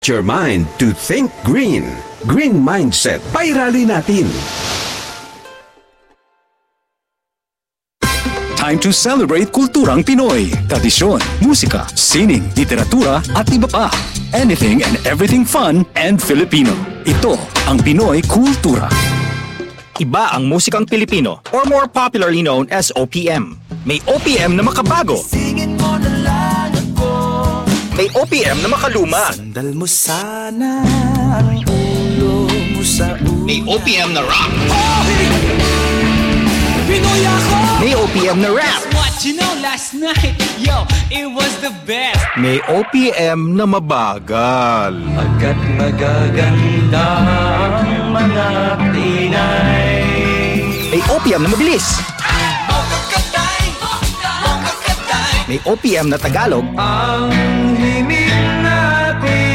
Your mind to think green. Green Mindset. Pairali natin. Time to celebrate kulturang Pinoy. Tradisyon, musika, sining, literatura at iba pa. Anything and everything fun and Filipino. Ito ang Pinoy Kultura. Iba ang musikang Pilipino or more popularly known as OPM. May OPM na makabago. May OPM na makaluma. Sandal mo sana ang ulo mo sa ulo. May OPM na rock. Pinoy ako! May OPM na rap. What you know last night, yo, it was the best. May OPM na mabagal. Agad magaganda ang mga Pinay. May OPM na mabilis. May OPM na Tagalog. Ang himig natin.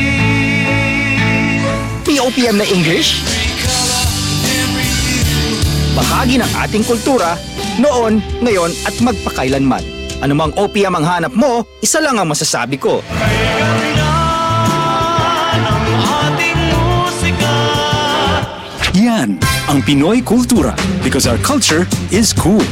May OPM na English. Bahagi ng ating kultura, noon, ngayon at magpakailanman. Anumang OPM ang hanap mo, isa lang ang masasabi ko. Yan ang Pinoy Kultura because our culture is cool.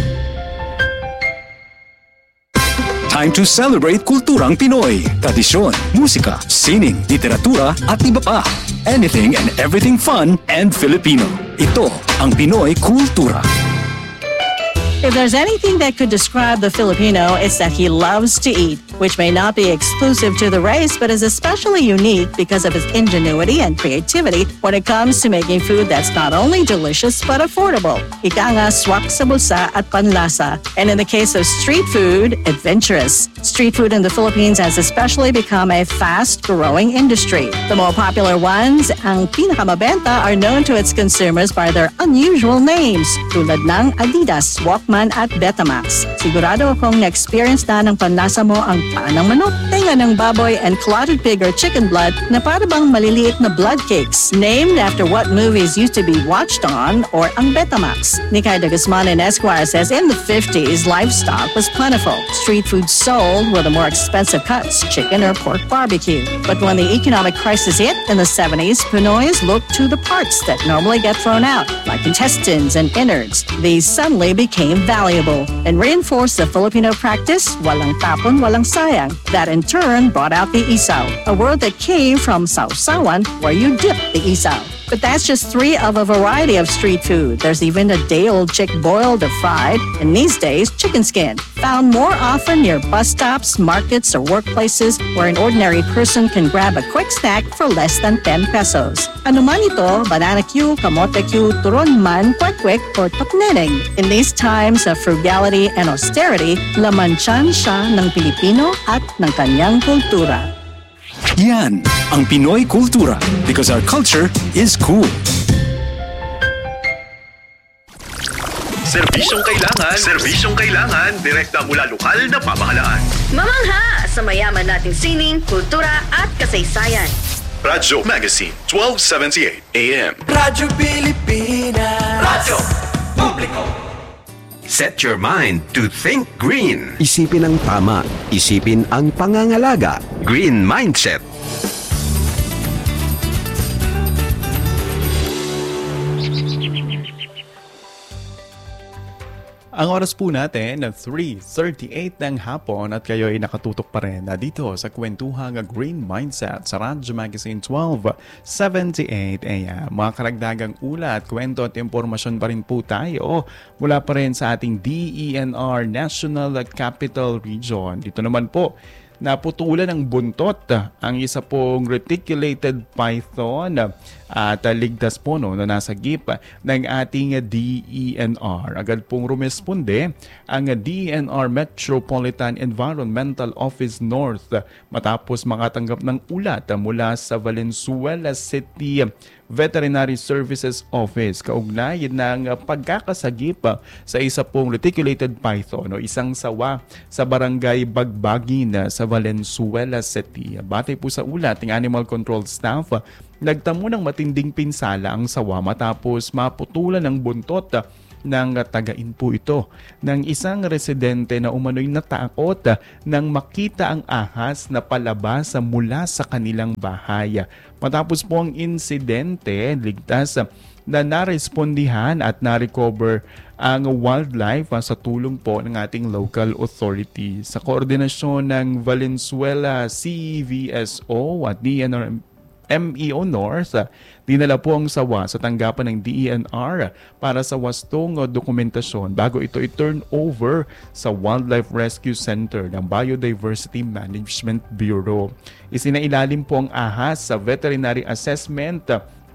Time to celebrate kulturang Pinoy. Tradisyon, musika, sining, literatura at iba pa. Anything and everything fun and Filipino. Ito ang Pinoy Kultura. If there's anything that could describe the Filipino, it's that he loves to eat, which may not be exclusive to the race, but is especially unique because of his ingenuity and creativity when it comes to making food that's not only delicious but affordable. Ika nga, swak sa bulsa at panlasa. And in the case of street food, adventurous. Street food in the Philippines has especially become a fast-growing industry. The more popular ones, ang pinakamabenta, are known to its consumers by their unusual names, tulad ng Adidas, Walkman at Betamax. Sigurado akong na-experience na ng panlasa mo ang paa ng manok, tenga ng baboy, and clotted pig or chicken blood na para bang maliliit na blood cakes, named after what movies used to be watched on, or ang Betamax. Nikay de Guzman in Esquire says in the 50s, livestock was plentiful. Street food sold were the more expensive cuts, chicken or pork barbecue. But when the economic crisis hit in the 70s, Pinoys looked to the parts that normally get thrown out, like intestines and innards. These suddenly became valuable and reinforced the Filipino practice, walang tapon, walang sayang. That in turn brought out the isaw, a word that came from sausawan, where you dip the isaw. But that's just three of a variety of street food. There's even a day-old chick boiled or fried, and these days, chicken skin, found more often near bus stops, markets, or workplaces where an ordinary person can grab a quick snack for less than 10 pesos. Ano man ito, banana cue, kamote cue, turon man, kwek-kwek, or tokneneng. In these times of frugality and austerity, laman tiyan siya ng Pilipino at ng kanyang kultura. Yan ang Pinoy Kultura because our culture is cool. Serbisyong kailangan, direkta mula lokal na pamahalaan. Mamangha sa mayaman nating sining, kultura at kasaysayan. Radyo Magazine, 1278 AM. Radyo Pilipinas. Radyo Publiko. Set your mind to think green. Isipin ang tama. Isipin ang pangangalaga. Green Mindset. Ang oras po natin na 3:38 ng hapon at kayo ay nakatutok pa rin na dito sa kwentuhang Green Mindset sa Radyo Magazine 1278 AM. Mga karagdagang ulat, kwento at impormasyon pa rin po tayo mula pa rin sa ating DENR National Capital Region. Dito naman po, naputulan ng buntot ang isa pong reticulated python at ligtas po na nasa gip ng ating DENR. Agad pong rumesponde ang DENR Metropolitan Environmental Office North matapos makatanggap ng ulat mula sa Valenzuela City Veterinary Services Office kaugnay ng pagkakasagip sa isa pong reticulated python o isang sawa sa barangay Bagbagin sa Valenzuela City. Batay po sa ulat ng Animal Control Staff, nagtamo ng matinding pinsala ang sawa matapos maputulan ng buntot nang tagain po ito ng isang residente na umano'y natakot nang makita ang ahas na palabas mula sa kanilang bahay. Matapos po ang insidente, ligtas na narespondihan at na-recover ang wildlife sa tulong po ng ating local authority. Sa koordinasyon ng Valenzuela CVSO at DNR-MEO North, dinala po ang sawa sa tanggapan ng DENR para sa wastong dokumentasyon bago ito i-turn over sa Wildlife Rescue Center ng Biodiversity Management Bureau. Isinailalim po ang ahas sa veterinary assessment,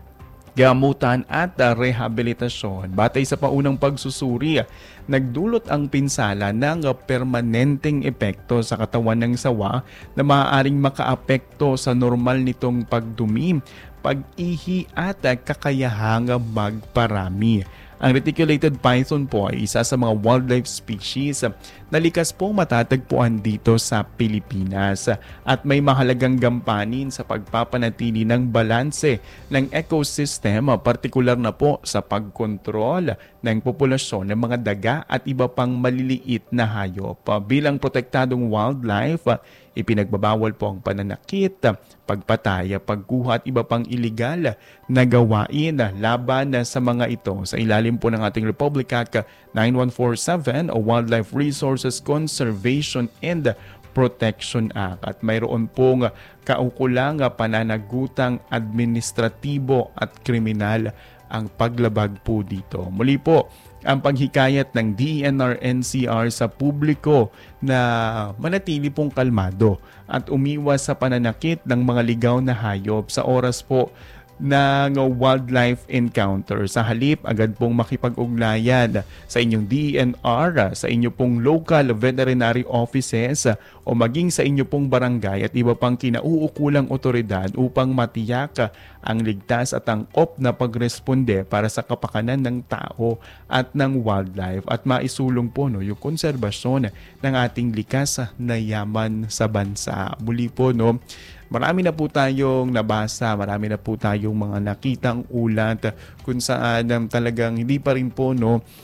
gamutan at rehabilitasyon. Batay sa paunang pagsusuri, nagdulot ang pinsala ng permanenteng epekto sa katawan ng sawa na maaaring makaapekto sa normal nitong pagdumi, pag-ihi at kakayahang magparami. Ang reticulated python po ay isa sa mga wildlife species na likas pong matatagpuan dito sa Pilipinas at may mahalagang gampanin sa pagpapanatili ng balanse ng ecosystem, partikular na po sa pagkontrol ng populasyon ng mga daga at iba pang maliliit na hayop. Bilang protektadong wildlife, ipinagbabawal po ang pananakit, pagpatay, pagkuha at iba pang iligal na gawain laban sa mga ito sa ilalim po ng ating Republic Act 9147 o Wildlife Resources Conservation and Protection Act. At mayroon pong kaukulang pananagutang administratibo at kriminal ang paglabag po dito. Muli po, ang paghikayat ng DENR-NCR sa publiko na manatili pong kalmado at umiwas sa pananakit ng mga ligaw na hayop sa oras po ng wildlife encounter. Sa halip, agad pong makipag-ugnayan sa inyong DENR, sa inyo pong local veterinary offices o maging sa inyo pong barangay at iba pang kinauukulang otoridad upang matiyak ang ligtas at angkop na pagresponde para sa kapakanan ng tao at ng wildlife at maisulong po yung konserbasyon ng ating likas na yaman sa bansa. Muli po, marami na po tayong nabasa, marami na po tayong mga nakitang ulat kung saan talagang hindi pa rin po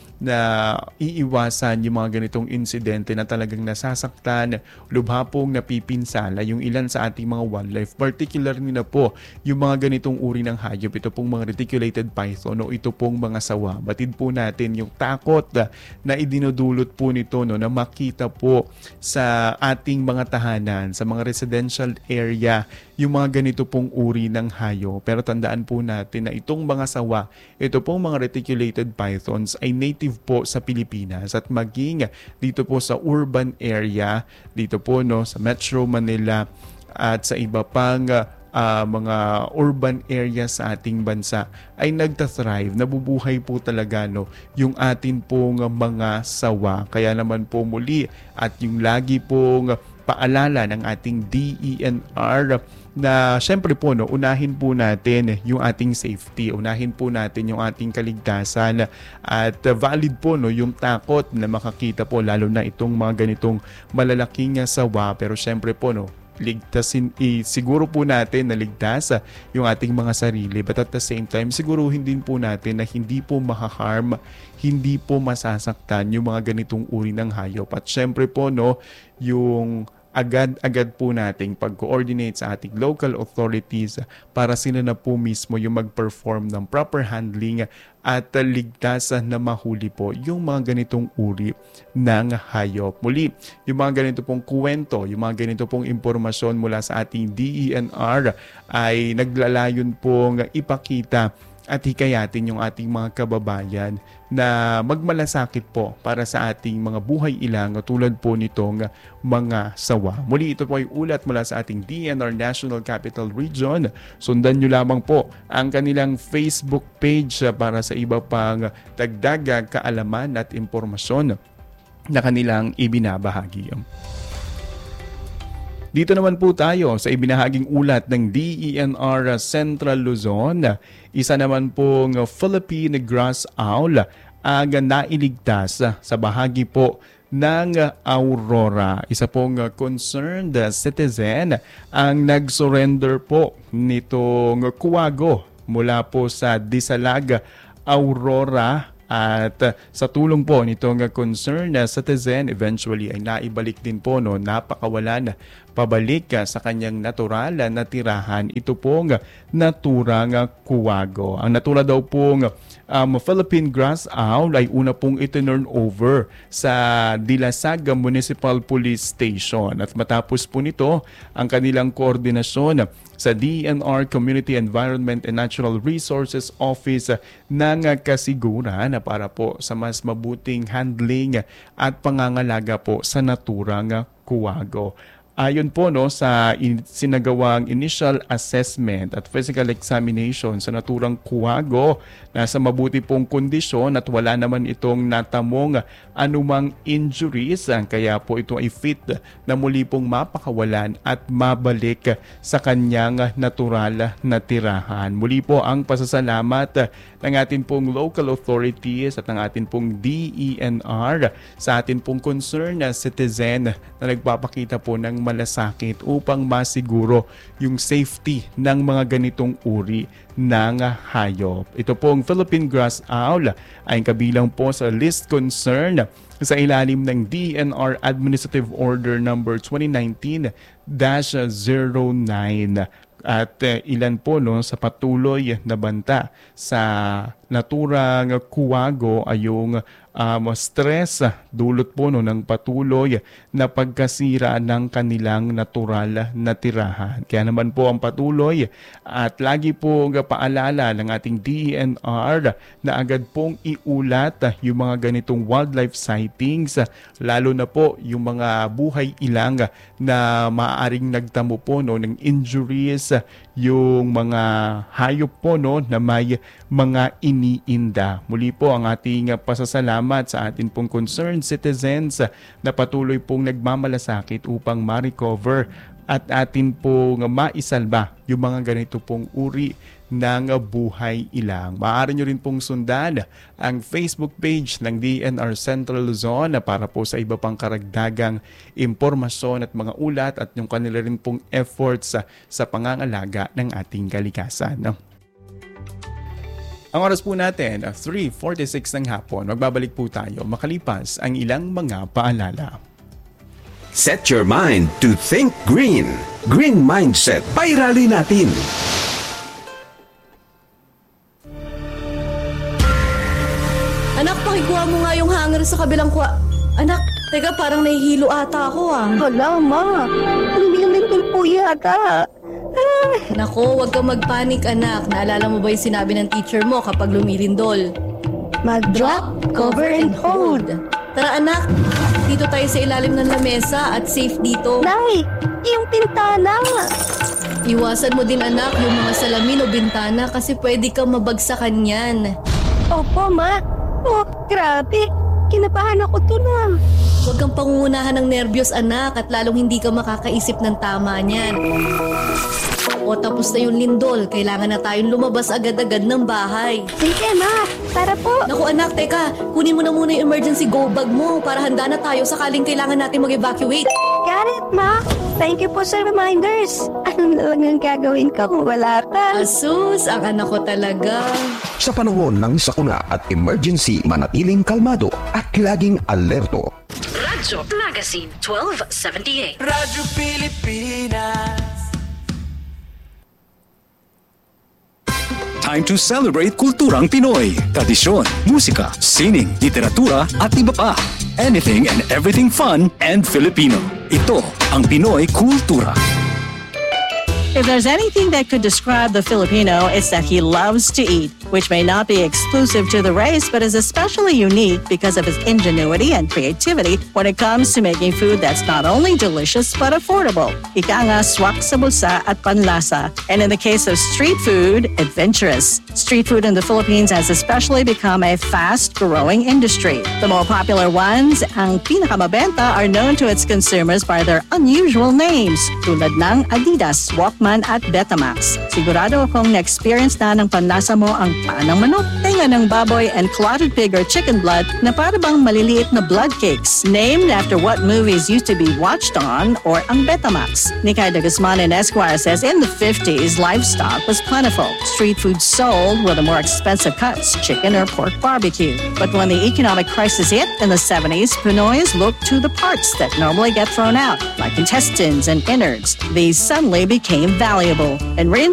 na iiwasan yung mga ganitong insidente na talagang nasasaktan, lubha pong napipinsala yung ilan sa ating mga wildlife, particularly na po yung mga ganitong uri ng hayop, ito pong mga reticulated python o ito pong mga sawa. Batid po natin yung takot na idinudulot po nito na makita po sa ating mga tahanan, sa mga residential area, yung mga ganito pong uri ng hayop. Pero tandaan po natin na itong mga sawa, ito pong mga reticulated pythons ay native po sa Pilipinas at maging dito po sa urban area, dito po sa Metro Manila at sa iba pang mga urban areas sa ating bansa ay nagtathrive, nabubuhay po talaga yung atin pong mga sawa. Kaya naman po muli at yung lagi pong paalala ng ating DENR na syempre po unahin po natin yung ating safety, unahin po natin yung ating kaligtasan at valid po yung takot na makakita po lalo na itong mga ganitong malalaking sawa, pero syempre po ligtasin, siguro po natin na ligtas yung ating mga sarili, but at the same time siguruhin din po natin na hindi po makaharm, hindi po masasaktan yung mga ganitong uri ng hayop. At syempre po yung agad-agad po nating pag-coordinate sa ating local authorities para sila na po mismo yung mag-perform ng proper handling at ligtas na mahuli po yung mga ganitong uri ng hayop. Muli, yung mga ganito pong kwento, yung mga ganito pong impormasyon mula sa ating DENR ay naglalayon pong ipakita at hikayatin yung ating mga kababayan na magmalasakit po para sa ating mga buhay ilang tulad po nitong mga sawa. Muli, ito po ay ulat mula sa ating DENR National Capital Region. Sundan nyo lamang po ang kanilang Facebook page para sa iba pang dagdag kaalaman at impormasyon na kanilang ibinabahagi. Dito naman po tayo sa ibinahaging ulat ng DENR Central Luzon. Isa naman pong Philippine grass owl ang nailigtas sa bahagi po ng Aurora. Isa pong concerned citizen ang nag-surrender po nitong kuwago mula po sa Disalag, Aurora At sa tulong po nitong concerned citizen, eventually ay naibalik din po napakawalan pabalik sa kanyang natural na tirahan. Ito pong naturang kuwago. Ang natura daw pong Philippine grass owl ay una pong itinurn over sa Dilasag Municipal Police Station. At matapos po nito ang kanilang koordinasyon sa DNR Community Environment and Natural Resources Office ng Kasiguran para po sa mas mabuting handling at pangangalaga po sa naturang kuwago. Ayon po sa sinagawang initial assessment at physical examination sa naturang kuwago, nasa mabuti pong kondisyon at wala naman itong natamong anumang injuries, kaya po ito ay fit na muli pong mapakawalan at mabalik sa kanyang natural na tirahan. Muli po ang pasasalamat ng atin pong local authorities at ng atin pong DENR sa atin pong concerned citizen na nagpapakita po ng malasakit upang masiguro yung safety ng mga ganitong uri ng hayop. Ito pong Philippine grass owl ay kabilang po sa list concern sa ilalim ng DNR Administrative Order number 2019-09 at ilan po sa patuloy na banta sa naturang kuwago ay yung stress dulot po ng patuloy na pagkasira ng kanilang natural na tirahan. Kaya naman po ang patuloy at lagi po paalala ng ating DENR na agad pong iulat yung mga ganitong wildlife sightings, lalo na po yung mga buhay ilang na maaaring nagtamo po ng injuries, yung mga hayop po na may mga iniinda. Muli po ang ating pasasalamat sa atin pong concerned citizens na patuloy pong nagmamalasakit upang ma-recover at atin pong maisalba yung mga ganito pong uri ng buhay ilang. Maaari nyo rin pong sundan ang Facebook page ng DNR Central Luzon para po sa iba pang karagdagang impormasyon at mga ulat at yung kanila rin pong efforts sa pangangalaga ng ating kalikasan. Ang oras po natin, 3:46 ng hapon. Magbabalik po tayo makalipas ang ilang mga paalala. Set your mind to think green. Green Mindset. Pairali natin. Anak, pakikuha mo nga yung hanger sa kabilang Anak, teka, parang nahihilo ata ako Hala, ma. Lumilindol po yata. Nako, huwag kang magpanik, anak. Naalala mo ba yung sinabi ng teacher mo kapag lumilindol? Mag-drop, cover, and hold. Tara, anak. Dito tayo sa ilalim ng lamesa at safe dito. Nay, yung pintana. Iwasan mo din, anak, yung mga salamin o bintana kasi pwede kang mabagsakan yan. Opo, ma. Oh, grabe. Kinabahan ako tulang. Huwag kang pangungunahan ng nerbiyos, anak, at lalong hindi ka makakaisip ng tama niyan. O tapos na yung lindol, kailangan na tayong lumabas agad-agad ng bahay. Sige, ma. Tara po. Naku, anak, teka. Kunin mo na muna yung emergency go bag mo para handa na tayo sakaling kailangan natin mag-evacuate. Got it, ma. Thank you po sa reminders. Ano na lang ang gagawin ko kung wala ka? Asus, ang anak ko talaga. Sa panahon ng sakuna at emergency, manatiling kalmado at laging alerto. Radyo Magazine 1278. Radyo Pilipinas. Time to celebrate kulturang Pinoy. Tradisyon, musika, sining, literatura at iba pa. Anything and everything fun and Filipino. Ito ang Pinoy Kultura. If there's anything that could describe the Filipino, it's that he loves to eat, which may not be exclusive to the race, but is especially unique because of his ingenuity and creativity when it comes to making food that's not only delicious but affordable. Ika nga, swak sa bulsa at panlasa. And in the case of street food, adventurous. Street food in the Philippines has especially become a fast-growing industry. The more popular ones, ang pinakamabenta, are known to its consumers by their unusual names, tulad ng Adidas Walk tikman at Betamax. Sigurado akong na-experience na ng panlasa mo ang paa ng manok, tenga ng baboy, and clotted pig or chicken blood na para bang maliliit na blood cakes, named after what movies used to be watched on, or ang Betamax. Nikay de Guzman in Esquire says in the 50s, livestock was plentiful. Street food sold were the more expensive cuts, chicken or pork barbecue. But when the economic crisis hit in the 70s, Pinoys looked to the parts that normally get thrown out, like intestines and innards. These suddenly became valuable and